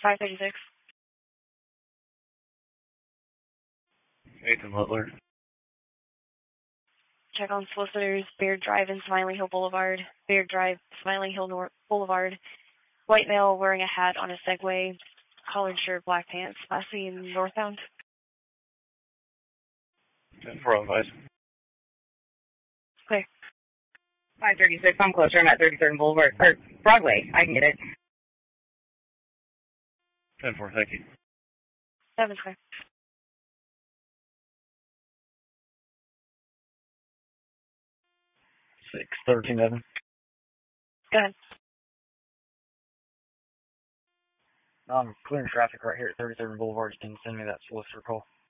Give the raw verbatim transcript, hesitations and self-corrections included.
five thirty-six. Nathan Littler. Check on solicitors, Beard Drive and Smiling Hill Boulevard. Beard Drive, Smiling Hill Nor- Boulevard. White male wearing a hat on a Segway. Collared shirt, black pants. Last seen northbound. ten four oh five. Clear. five thirty-six, I'm closer. I'm at thirty-third and Boulevard. Or Broadway. I can get it. ten four, thank you. Seven clear. six thirteen, Evan. Go ahead. I'm clearing traffic right here at thirty-third and Boulevard. Can you send me that solicitor call?